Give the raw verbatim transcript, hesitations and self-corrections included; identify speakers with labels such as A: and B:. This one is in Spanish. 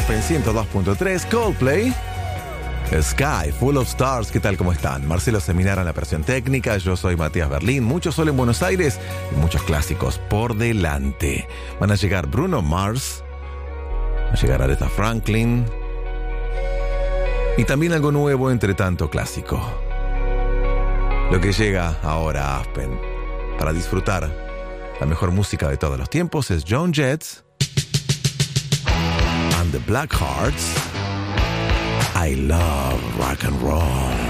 A: Aspen ciento dos punto tres, Coldplay, Sky, Full of Stars. ¿Qué tal? ¿Cómo están? Marcelo Seminara en la versión técnica, yo soy Matías Berlín. Mucho sol en Buenos Aires y muchos clásicos por delante. Van a llegar Bruno Mars, va a llegar Aretha Franklin y también algo nuevo entre tanto clásico. Lo que llega ahora a Aspen para disfrutar la mejor música de todos los tiempos es Joan Jett and the Blackhearts. I love rock and roll.